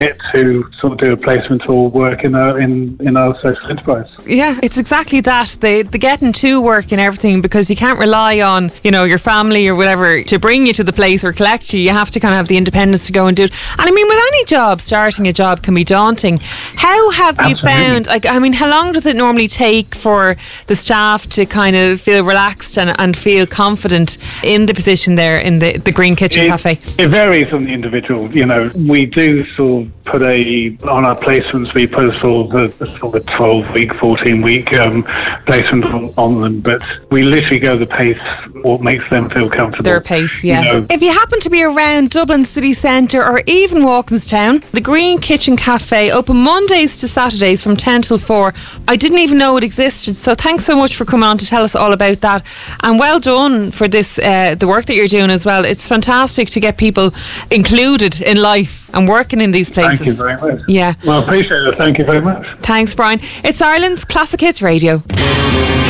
get to sort of do a placement or work in our social enterprise. Yeah, it's exactly that. The getting to work and everything, because you can't rely on, your family or whatever to bring you to the place or collect you. You have to kind of have the independence to go and do it. And I mean, with any job, starting a job can be daunting. How have you found, how long does it normally take for the staff to kind of feel relaxed and feel confident in the position there in the Green Kitchen Cafe? It varies on the individual. We do sort of put on our placements, we put a sort of a 12-week, 14-week placement on them, but we literally go the pace, what makes them feel comfortable. Their pace, yeah. If you happen to be around Dublin city centre or even Walkinstown, the Green Kitchen Cafe, open Mondays to Saturdays from 10 till 4. I didn't even know it existed, so thanks so much for coming on to tell us all about that, and well done for this, the work that you're doing as well. It's fantastic to get people included in life and working in these places. Thank you very much. Yeah. Well, appreciate it. Thank you very much. Thanks, Brian. It's Ireland's Classic Hits Radio.